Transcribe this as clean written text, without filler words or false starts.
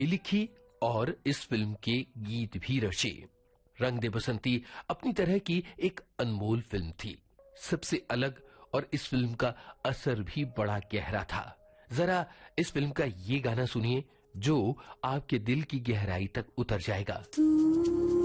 लिखी और इस फिल्म के गीत भी रचे। रंग दे बसंती अपनी तरह की एक अनमोल फिल्म थी, सबसे अलग, और इस फिल्म का असर भी बड़ा गहरा था। जरा इस फिल्म का ये गाना सुनिए जो आपके दिल की गहराई तक उतर जाएगा।